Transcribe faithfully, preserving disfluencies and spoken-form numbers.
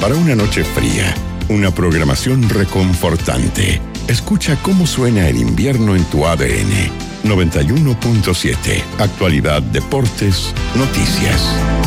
para una noche fría, una programación reconfortante. Escucha cómo suena el invierno en tu A D N. noventa y uno punto siete. Actualidad, deportes, noticias.